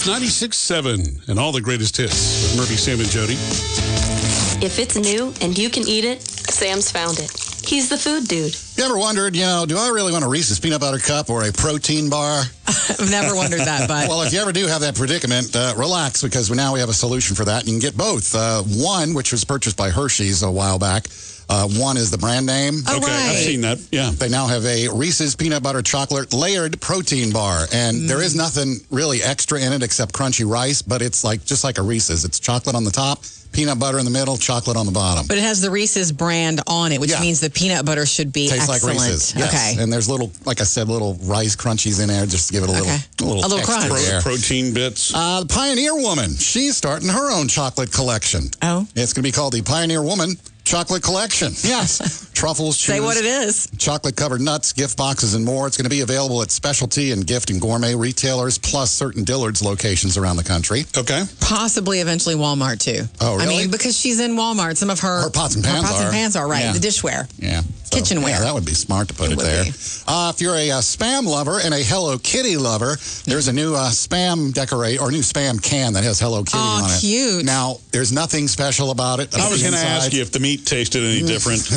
96.7 and all the greatest hits with Murphy, Sam, and Jody. If it's new and you can eat it, Sam's found it. He's the food dude. You ever wondered, do I really want a Reese's Peanut Butter Cup or a protein bar? I've never wondered that, but... Well, if you ever do have that predicament, relax, because now we have a solution for that. You can get both. One, which was purchased by Hershey's a while back. One is the brand name. Oh, Okay, right. I've seen that. Yeah. They now have a Reese's Peanut Butter Chocolate Layered Protein Bar. And there is nothing really extra in it except crunchy rice, but it's just like a Reese's. It's chocolate on the top, peanut butter in the middle, chocolate on the bottom. But it has the Reese's brand on it, which Yeah. means the peanut butter should be Tastes excellent. like Reese's. Yes. Okay. And there's like I said, little rice crunchies in there just to give it a little little extra crunch. there. Protein bits. The Pioneer Woman, she's starting her own chocolate collection. Oh. It's going to be called the Pioneer Woman Chocolate Collection. Yes. Truffles, Say what it is. chocolate-covered nuts, gift boxes, and more. It's going to be available at specialty and gift and gourmet retailers, plus certain Dillard's locations around the country. Okay. Possibly eventually Walmart, too. Oh, really? I mean, because she's in Walmart. Some of her pots and pans are, right. Yeah. The dishware. Yeah. So, Kitchenware. Yeah, that would be smart to put it would there. be. If you're a Spam lover and a Hello Kitty lover, there's a new Spam new Spam can that has Hello Kitty on it. Cute. Now, there's nothing special about it. I was going to ask you if the meat tasted any different.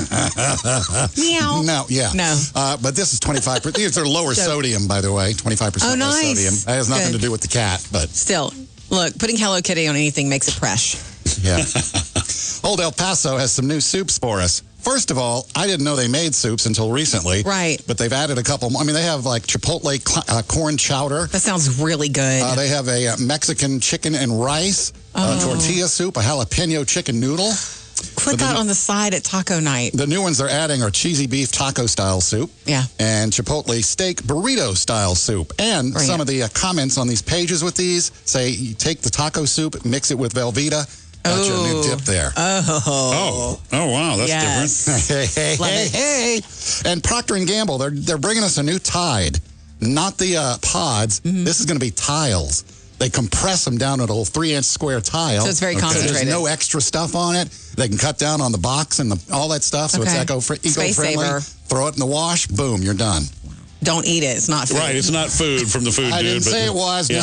Meow. No, yeah. No. But this is 25%. These are lower sodium, by the way, 25% Oh, less nice. sodium. That has nothing Good. to do with the cat, but Still, look, putting Hello Kitty on anything makes it fresh. yeah. Old El Paso has some new soups for us. First of all, I didn't know they made soups until recently. Right. But they've added a couple more. I mean, they have like Chipotle corn chowder. That sounds really good. They have a Mexican chicken and rice, tortilla soup, a jalapeno chicken noodle. Click out on the side at taco night. The new ones they're adding are cheesy beef taco style soup. Yeah. And Chipotle steak burrito style soup. And Bring some it. of the comments on these pages with these say you take the taco soup, mix it with Velveeta. Got your new dip there. Oh, wow, that's Yes. Hey, Love it. hey. And Procter & Gamble, they're bringing us a new Tide. Not the pods. Mm-hmm. This is going to be tiles. They compress them down into a little 3-inch square tile. So it's very concentrated. There's no extra stuff on it. They can cut down on the box and all that stuff, so it's Okay. eco-friendly. Space saver. Throw it in the wash, boom, you're done. Don't eat it. It's not food. Right, it's not food from the food I dude. didn't say it was. Yeah.